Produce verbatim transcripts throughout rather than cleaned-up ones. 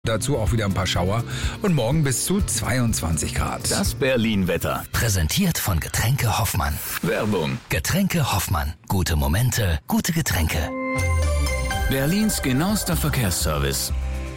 Dazu auch wieder ein paar Schauer und morgen bis zu zweiundzwanzig Grad. Das Berlin-Wetter. Präsentiert von Getränke Hoffmann. Werbung. Getränke Hoffmann. Gute Momente, gute Getränke. Berlins genauester Verkehrsservice.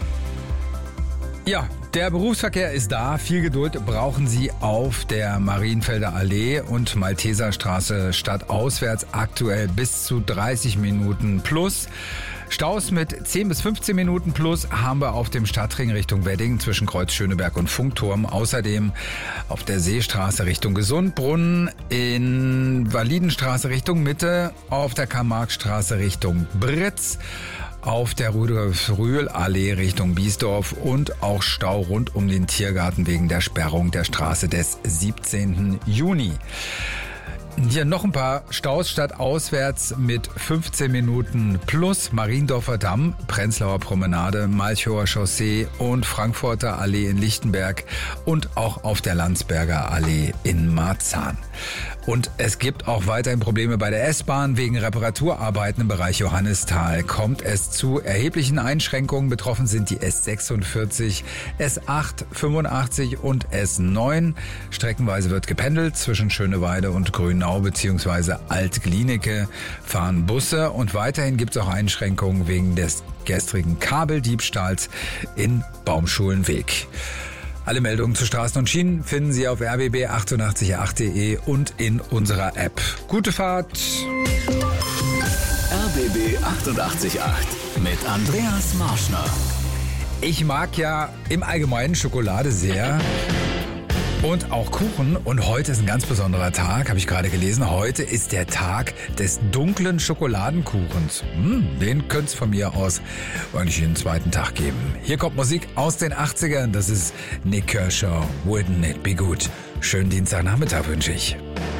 Ja, der Berufsverkehr ist da. Viel Geduld brauchen Sie auf der Marienfelder Allee und Malteserstraße stadtauswärts. Aktuell bis zu dreißig Minuten plus. Staus mit zehn bis fünfzehn Minuten plus haben wir auf dem Stadtring Richtung Wedding zwischen Kreuz Schöneberg und Funkturm. Außerdem auf der Seestraße Richtung Gesundbrunnen, in Validenstraße Richtung Mitte, auf der Karl-Marx-Straße Richtung Britz, auf der Rudolf-Rühl-Allee Richtung Biesdorf und auch Stau rund um den Tiergarten wegen der Sperrung der Straße des siebzehnten Juni. Hier noch ein paar Staus stadtauswärts mit fünfzehn Minuten plus Mariendorfer Damm, Prenzlauer Promenade, Malchower Chaussee und Frankfurter Allee in Lichtenberg und auch auf der Landsberger Allee in Marzahn. Und es gibt auch weiterhin Probleme bei der S-Bahn. Wegen Reparaturarbeiten im Bereich Johannisthal kommt es zu erheblichen Einschränkungen. Betroffen sind die S sechsundvierzig, S acht, fünfundachtzig und S neun. Streckenweise wird gependelt zwischen Schöneweide und Grünau bzw. Alt-Glienicke fahren Busse. Und weiterhin gibt es auch Einschränkungen wegen des gestrigen Kabeldiebstahls in Baumschulenweg. Alle Meldungen zu Straßen und Schienen finden Sie auf r b b achtundachtzig acht punkt de und in unserer App. Gute Fahrt! R B B achtundachtzig acht mit Andreas Marschner. Ich mag ja im Allgemeinen Schokolade sehr. Und auch Kuchen. Und heute ist ein ganz besonderer Tag, habe ich gerade gelesen. Heute ist der Tag des dunklen Schokoladenkuchens. Hm, den könnte es von mir aus eigentlich jeden zweiten Tag geben. Hier kommt Musik aus den achtzigern. Das ist Nik Kershaw. Wouldn't it be good? Schönen Dienstagnachmittag wünsche ich.